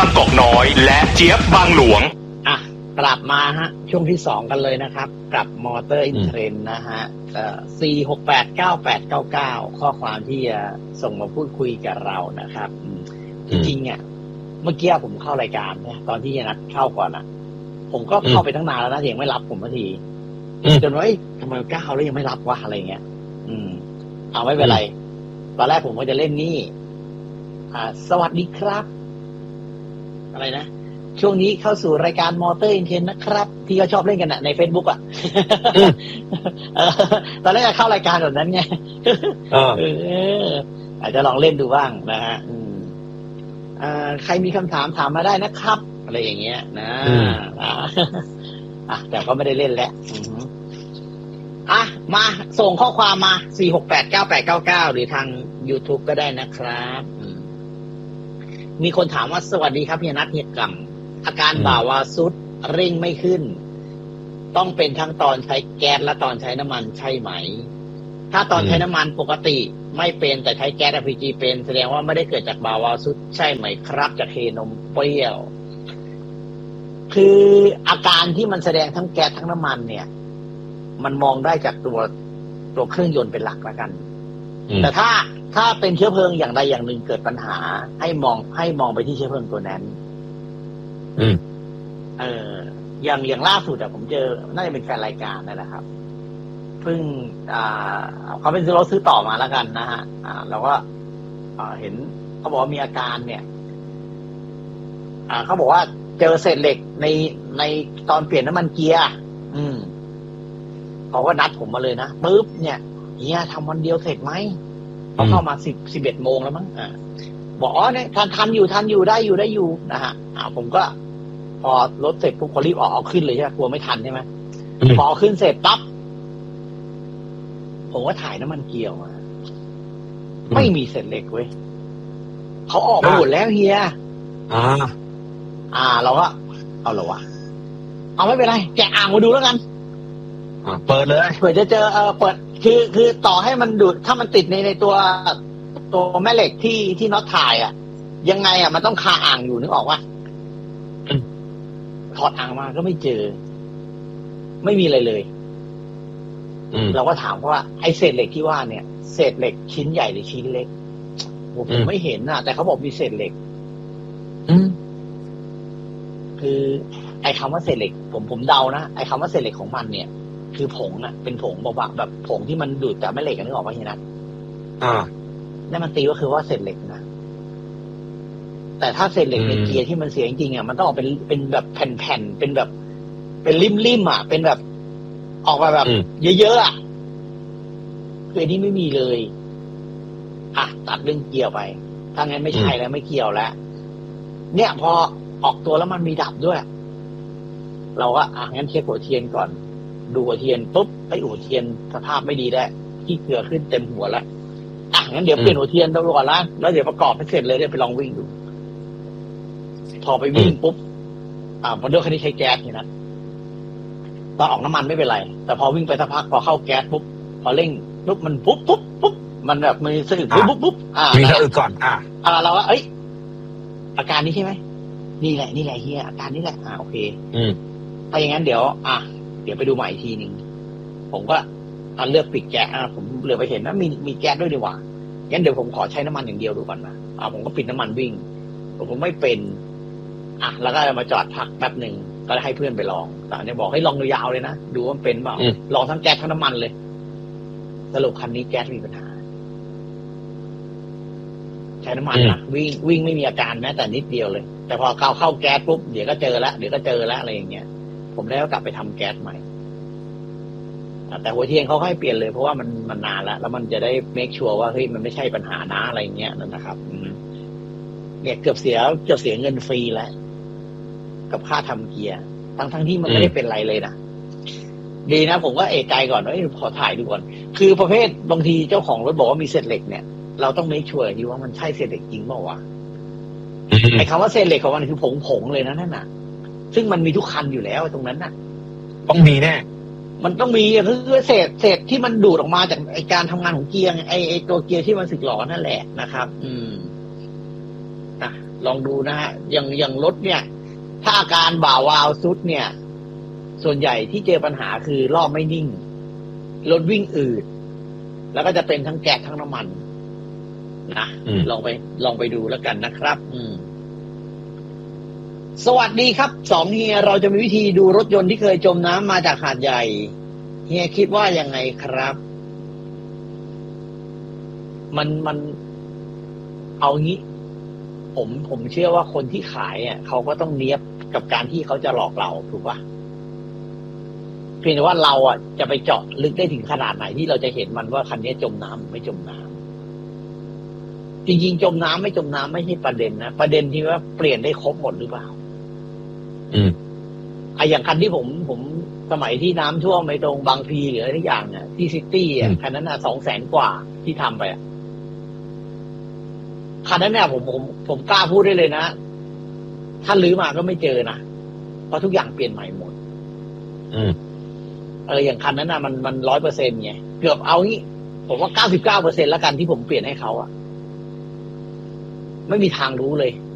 างกอกน้อยและเจี๊ยบบางหลวงกลับมาฮะช่วงที่2กันเลยนะครับกับมอเตอร์อินเทรนด์นะฮะ4689899ข้อความที่จะส่งมาพูดคุยกับเรานะครับจริงๆเนี่ยเมื่อกี้ผมเข้ารายการเนี่ยตอนที่นัดเข้าก่อนอ่ะผมก็เข้าไปตั้งนานแล้วนะยังไม่รับผมสักทีจนว่าทำไมก้าวแล้วยังไม่รับวะอะไรเงี้ยเอาไม่เป็นไรตอนแรกผมก็จะเล่นนี่สวัสดีครับอะไรนะช่วงนี้เข้าสู่รายการมอเตอร์อินเทรนด์นะครับที่เขาชอบเล่นกันใน Facebook อ่ะตอนแรกจะเข้ารายการแบบนั้นไงอาจจะลองเล่นดูบ้างนะฮะใครมีคำถามถามมาได้นะครับอะไรอย่างเงี้ยนะแต่ก็ไม่ได้เล่นแล้วมาส่งข้อความมา4689899หรือทาง YouTube ก็ได้นะครับมีคนถามว่าสวัสดีครับเฮียนัทเฮียกำอาการบ่าวาซุดเร่งไม่ขึ้นต้องเป็นทั้งตอนใช้แก๊สและตอนใช้น้ำมันใช่ไหมถ้าตอนใช้น้ำมันปกติไม่เป็นแต่ใช้แก๊ส LPG เป็นแสดงว่าไม่ได้เกิดจากบ่าวาซุดใช่ไหมครับจากเคนมเปรี้ยวคืออาการที่มันแสดงทั้งแก๊สทั้งน้ำมันเนี่ยมันมองได้จากตัวเครื่องยนต์เป็นหลักแล้วกันแต่ถ้าเป็นเชื้อเพลิงอย่างใดอย่างหนึ่งเกิดปัญหาให้มองไปที่เชื้อเพลิงตัวนั้นอย่างล่าสุดผมเจอน่าจะเป็นแฟนรายการนั่นแหละครับเพิ่งเขาเป็นเราซื้อต่อมาแล้วกันนะฮะเราก็เห็นเขาบอกว่ามีอาการเนี่ยเขาบอกว่าเจอเศษเหล็กในตอนเปลี่ยนน้ำมันเกียร์เขาก็นัดผมมาเลยนะปึ๊บเนี่ยเฮียทำวันเดียวเสร็จไหมเขาเข้ามา11 โมงแล้วมั้งบอกเนี่ยทันอยู่ได้อยู่นะฮะผมก็พอรถเสร็จปุ๊บก็รีบเอาขึ้นเลยใช่ไหมกลัวไม่ทันใช่ไหมพอขึ้นเสร็จปั๊บผมก็ถ่ายน้ำมันเกียร์มาไม่มีเศษเหล็กเว้ยเขาออกมาหมดแล้วเฮียเราก็เอาเหรอวะเอาไม่เป็นไรแกะอ่างมาดูแล้วกันเปิดเลยเผื่อจะเจอเปิดคือต่อให้มันดูดถ้ามันติดในตัวแม่เหล็กที่น็อตถ่ายยังไงมันต้องคาอ่างอยู่นึกออกว่าถอดอ่างมาก็ไม่เจอไม่มีอะไรเลยเราก็ถามว่าไอ้เศษเหล็กที่ว่าเนี่ยเศษเหล็กชิ้นใหญ่หรือชิ้นเล็กผมไม่เห็นแต่เขาบอกมีเศษเหล็กคือไอ้คำว่าเศษเหล็กผมเดานะไอ้คำว่าเศษเหล็กของมันเนี่ยคือผงเป็นผงเบาๆแบบผงที่มันดูดแต่แม่เหล็กนึกออกป่ะเฮียนัทนั่นมันตีก็คือว่าเศษเหล็กนะแต่ถ้าเศษเหล็กในเกียร์ที่มันเสียจริงๆมันต้องออกเป็นแบบแผ่นๆเป็นแบบเป็นริมๆเป็นแบบออกมาแบบเยอะๆคืออันนี้ไม่มีเลยตัดเรื่องเกียร์ไปถ้างั้นไม่ใช่แล้วไม่เกี่ยวแล้วเนี่ยพอออกตัวแล้วมันมีดับด้วยเราก็งั้นเช็คหัวเทียนก่อนดูหัวเทียนปุ๊บหัวเทียนสภาพไม่ดีแล้วขี้เกลือขึ้นเต็มหัวแล้วงั้นเดี๋ยวเปลี่ยนหัวเทียนดูก่อนแล้วเดี๋ยวประกอบให้เสร็จเลยเดี๋ยวไปลองวิ่งดูพอไปวิ่งปุ๊บมอเตอร์คันนี้ใช้แก๊สนี่นะตอนออกน้ำมันไม่เป็นไรแต่พอวิ่งไปสักพักพอเข้าแก๊สปุ๊บพอเร่งปุ๊บมันปุ๊บมันแบบมีสะอึกปุ๊บมีสะอึกก่อนเราว่าอาการนี้ใช่ไหมนี่แหละเฮียอาการนี้แหละโอเคถ้าอย่างนั้นเดี๋ยวไปดูใหม่อีกทีนึงผมก็เลือกปิดแก๊สผมเหลือไปเห็นว่ามีแก๊สด้วยดีกว่างั้นเดี๋ยวผมขอใช้น้ำมันอย่างเดียวดูก่อนนะผมก็ปิดน้ำมันวิ่งผมไม่เป็นแล้วก็มาจอดพักแป๊บหนึ่งก็ให้เพื่อนไปลองแต่เนี่ยบอกให้ลองยาวๆเลยนะดูว่าเป็นเปล่าลองทั้งแก๊สทั้งน้ำมันเลยสรุปคันนี้แก๊สมีปัญหาใช้น้ำมันนะวิ่งไม่มีอาการแม้แต่นิดเดียวเลยแต่พอเข้าแก๊สปุ๊บเดี๋ยวก็เจอแล้วอะไรอย่างเงี้ยผมได้ก็กลับไปทำแก๊สใหม่แต่หัวเทียนเขาให้เปลี่ยนเลยเพราะว่ามันนานแล้วมันจะได้เมคชัวร์ว่าเฮ้ยมันไม่ใช่ปัญหานะอะไรเงี้ยนั่นนะครับเนี่ยเกือบเสียเงินฟรีแล้วกับค่าทำเกียร์ทั้งที่มันไม่ได้เป็นไรเลยนะดีนะผมก็เอะใจก่อนว่าขอถ่ายดูก่อนคือประเภทบางทีเจ้าของรถบอกว่ามีเศษเหล็กเนี่ยเราต้องเมคชัวร์ดีว่ามันใช่เศษเหล็กจริงเปล่าวะไอ้คำว่าเศษเหล็กของมันคือผงเลยนะนั่นน่ะซึ่งมันมีทุกคันอยู่แล้วตรงนั้นน่ะต้องมีแน่มันต้องมีคือเศษที่มันดูดออกมาจากไอ้การทำงานของเกียร์ไอ้ตัวเกียร์ที่มันสึกหรอนั่นแหละนะครับลองดูนะฮะอย่างรถเนี่ย ถ้าอาการบ่าวาวซุดเนี่ย ส่วนใหญ่ที่เจอปัญหาคือรอบไม่นิ่งรถวิ่งอืดแล้วก็จะเป็นทั้งแก๊สทั้งน้ำมันนะลองไปดูแล้วกันนะครับสวัสดีครับสองเฮียเราจะมีวิธีดูรถยนต์ที่เคยจมน้ำมาจากหาดใหญ่เฮียคิดว่ายังไงครับมันเอางี้ผมเชื่อว่าคนที่ขายอ่ะเขาก็ต้องเนียบกับการที่เขาจะหลอกเราถูกปะเพียงแต่ว่าเราอ่ะจะไปเจาะลึกได้ถึงขนาดไหนที่เราจะเห็นมันว่าคันนี้จมน้ำไม่จมน้ำจริงๆจมน้ำไม่จมน้ำไม่ใช่ประเด็นนะประเด็นที่ว่าเปลี่ยนได้ครบหมดหรือเปล่าอย่างคันที่ผมสมัยที่น้ำท่วมไปตรงบางพลีหรืออะไรทุกอย่างเนี่ยที่ซิตี้อ่ะคันนั้นอ่ะ200,000 กว่าที่ทำไปอ่ะคันนั้นเนี่ยผมกล้าพูดได้เลยนะถ้าลื้อมาก็ไม่เจอนะเพราะทุกอย่างเปลี่ยนใหม่หมดอย่างคันนั้นน่ะมัน100%ไงเกือบเอางี้ผมว่า99%แล้วกันที่ผมเปลี่ยนให้เขาอ่ะไม่มีทางรู้เลย